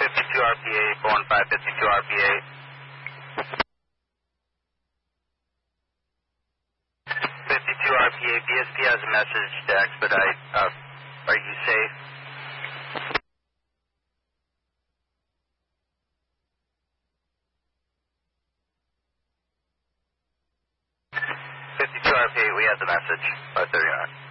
52 RPA, 415, 52 RPA. 52 RPA, BSP has a message to expedite. Are you safe? 52 RPA, we have the message, 539.